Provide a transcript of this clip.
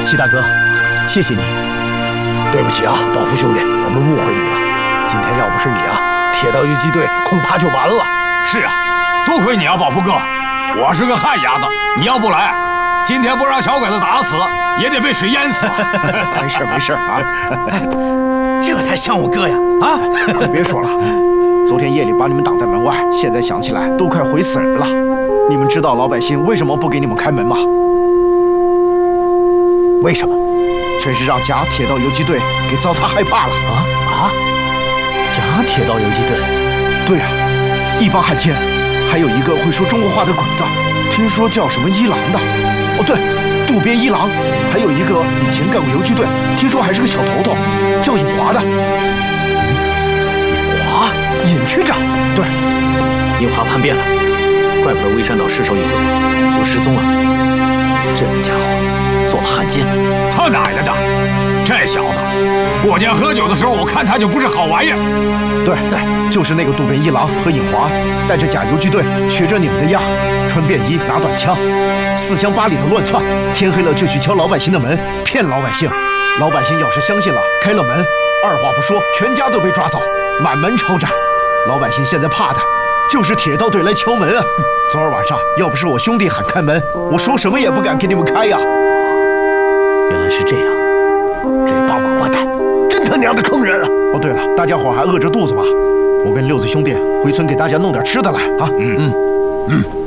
齐大哥，谢谢你。 对不起啊，宝福兄弟，我们误会你了。今天要不是你啊，铁道游击队恐怕就完了。 是啊，多亏你啊，宝福哥，我是个旱鸭子，你要不来，今天不让小鬼子打死，也得被水淹死。 没事没事啊， 这才像我哥呀！啊， 快别说了，昨天夜里把你们挡在门外，现在想起来都快毁死人了。你们知道老百姓为什么不给你们开门吗？为什么？全是让假铁道游击队给糟蹋害怕了。 假铁道游击队？ 对呀，一帮汉奸，还有一个会说中国话的鬼子，听说叫什么一郎的。哦，对，渡边一郎，还有一个以前干过游击队，听说还是个小头头，叫尹华的。尹华，尹区长。对， 尹华叛变了，怪不得微山岛失守以后就失踪了。这个家伙做了汉奸。 他奶奶的！这小子过年喝酒的时候，我看他就不是好玩意儿。 对，就是那个渡边一郎和尹华，带着假游击队，学着你们的样，穿便衣拿短枪，四乡八里的乱窜，天黑了就去敲老百姓的门，骗老百姓。老百姓要是相信了，开了门，二话不说，全家都被抓走，满门抄斩。老百姓现在怕的就是铁道队来敲门啊！昨儿晚上要不是我兄弟喊开门，我说什么也不敢给你们开呀。 原来是这样， 这帮王八蛋真他娘的坑人啊！哦，对了，大家伙还饿着肚子吧？我跟六子兄弟回村给大家弄点吃的来啊！